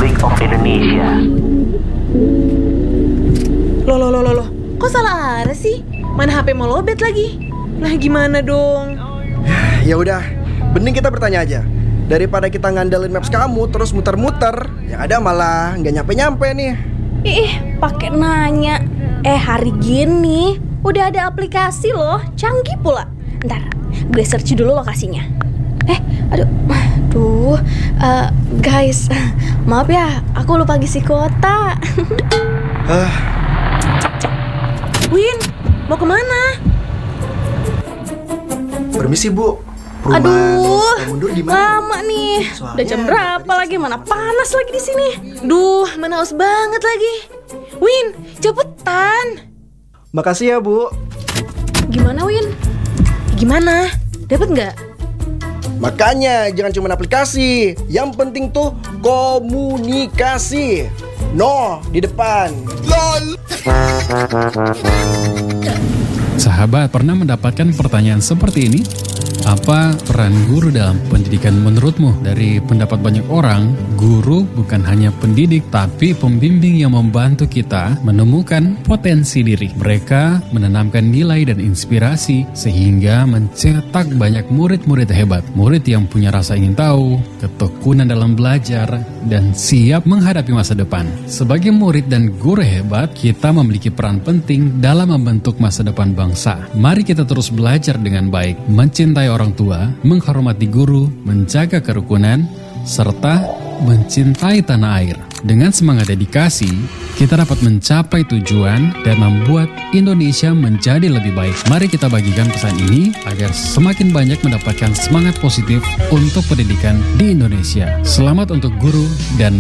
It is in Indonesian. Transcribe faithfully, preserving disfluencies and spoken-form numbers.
Republic of Indonesia. Loh, loh, loh, loh, loh. Kok salah arah sih? Mana H P mau lobet lagi? Nah, gimana dong? Ya udah, mending kita bertanya aja. Daripada kita ngandalin maps kamu terus muter-muter, yang ada malah nggak nyampe-nyampe nih. Ih, pakai nanya. Eh, hari gini udah ada aplikasi loh, canggih pula. Ntar, gue search dulu lokasinya. Eh, aduh, aduh, uh, guys, maaf ya, aku lupa ngisi kuota. Hah, Win, mau kemana? permisi Bu. Perumahan Aduh, mundur di mana? lama nih. Soalnya Udah jam berapa tadi lagi? Mana panas lagi di sini. Duh, mana haus banget lagi. Win, cepetan. Makasih ya Bu. Gimana, Win? Gimana? Dapat nggak? Makanya jangan cuma aplikasi, yang penting tuh komunikasi. No di depan. Sahabat, pernah mendapatkan pertanyaan seperti ini? Apa peran guru dalam pendidikan menurutmu? Dari pendapat banyak orang, guru bukan hanya pendidik, tapi pembimbing yang membantu kita menemukan potensi diri. Mereka menanamkan nilai dan inspirasi sehingga mencetak banyak murid-murid hebat. Murid yang punya rasa ingin tahu, ketekunan dalam belajar, dan siap menghadapi masa depan. Sebagai murid dan guru hebat, kita memiliki peran penting dalam membentuk masa depan bangsa. Mari kita terus belajar dengan baik, mencintai orang tua, menghormati guru, menjaga kerukunan, serta mencintai tanah air. Dengan semangat dedikasi, kita dapat mencapai tujuan dan membuat Indonesia menjadi lebih baik. Mari kita bagikan pesan ini agar semakin banyak mendapatkan semangat positif untuk pendidikan di Indonesia. Selamat untuk guru dan